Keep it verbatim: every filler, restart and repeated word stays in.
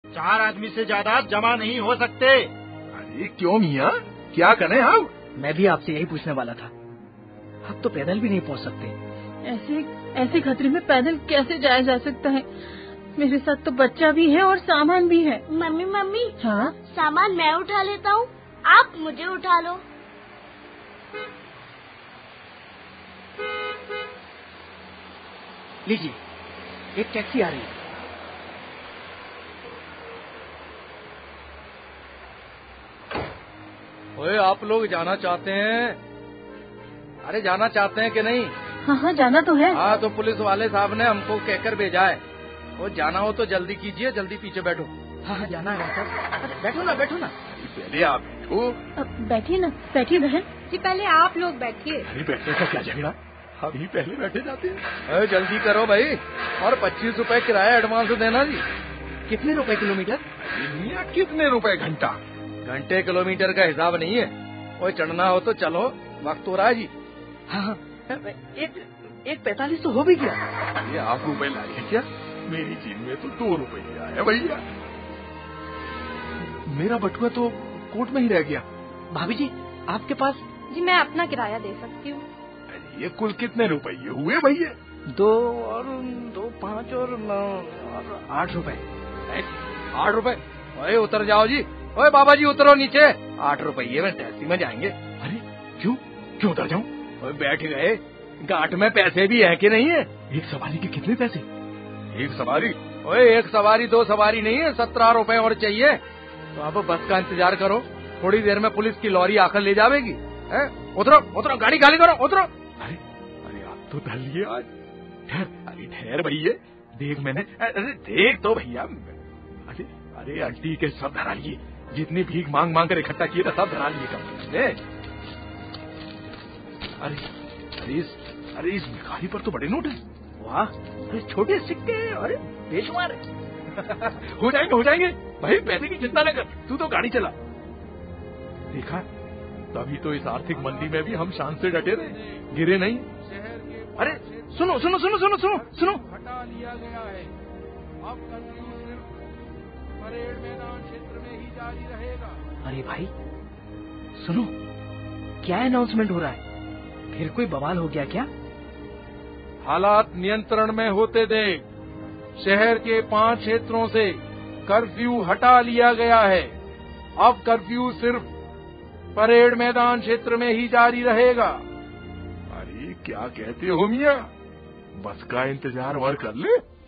चार आदमी से ज्यादा जमा नहीं हो सकते। अरे क्यों मियाँ, क्या करें हम? मैं भी आपसे यही पूछने वाला था। अब तो पैदल भी नहीं पहुंच सकते। ऐसे ऐसे खतरे में पैदल कैसे जाया जा सकता है? मेरे साथ तो बच्चा भी है और सामान भी है। मम्मी मम्मी हाँ, सामान मैं उठा लेता हूँ, आप मुझे उठा लो। लीजिए, एक टैक्सी आ रही है। ओए, आप लोग जाना चाहते हैं? अरे जाना चाहते हैं कि नहीं? हाँ हाँ जाना तो है। हाँ, तो पुलिस वाले साहब ने हमको कहकर भेजा है। वो जाना हो तो जल्दी कीजिए, जल्दी पीछे बैठो। हाँ हाँ जाना है सर। अरे बैठो ना, बैठो ना। पहले आप बैठो। बैठिए ना, बैठिए बहन जी, पहले आप लोग बैठिए। अरे बैठने का क्या झगड़ा, हम ही पहले बैठे जाते हैं। अरे जल्दी करो भाई, और पच्चीस रुपए किराया एडवांस देना जी। कितने रुपए किलोमीटर? मियाँ कितने रुपए घंटा? घंटे किलोमीटर का हिसाब नहीं है। वो चढ़ना हो तो चलो, वक्त हो रहा है जी। हाँ हाँ, एक एक पैतालीस तो हो भी गया। ये आप रुपए लाए क्या? मेरी जेब में तो दो रुपए आया भैया। मेरा बटुआ तो कोर्ट में ही रह गया। भाभी जी, आपके पास? जी मैं अपना किराया दे सकती हूँ। ये कुल कितने रुपये हुए भैया? दो और दो पाँच और नौ और आठ रुपए। आठ रुपए? ओए उतर जाओ जी। ओए बाबा जी उतरो नीचे। आठ रुपये में टैक्सी में जाएंगे। अरे क्यों क्यों उतर जाऊं? ओए बैठ गए, गांठ में पैसे भी है कि नहीं है? एक सवारी के कितने पैसे? एक सवारी? ओए एक सवारी दो सवारी नहीं है, सत्रह रुपए और चाहिए। तो अब बस का इंतजार करो, थोड़ी देर में पुलिस की लॉरी आकर ले जाएगी। उतरो उतरो, गाड़ी खाली करो, उतरो। अरे अरे आप तो डर लिए आज। ठहर, अरे ठहर भैया, देख मैंने, अरे देख तो भैया। अरे अरे आंटी के सब धरा लिए, जितनी भीख मांग मांग कर इकट्ठा किए था सब धरा लिए कम। अरे अरे इस अरे इस भिखारी पर तो बड़े नोट है। वाह, अरे छोटे सिक्के, अरे बेशुमार है। हो जाएंगे हो जाएंगे भाई, पैसे की चिंता न कर, तू तो गाड़ी चला। देखा, तभी तो इस आर्थिक मंदी में भी हम शान से डटे रहे, गिरे नहीं। अरे सुनो सुनो सुनो सुनो सुनो सुनो, हटा लिया गया है। अब कर्फ्यू सिर्फ परेड मैदान क्षेत्र में ही जारी रहेगा। अरे भाई सुनो, क्या अनाउंसमेंट हो रहा है? फिर कोई बवाल हो गया क्या? हालात नियंत्रण में होते देख शहर के पांच क्षेत्रों से कर्फ्यू हटा लिया गया है। अब कर्फ्यू सिर्फ परेड मैदान क्षेत्र में ही जारी रहेगा। अरे क्या कहते हो मियाँ, बस का इंतजार और कर ले।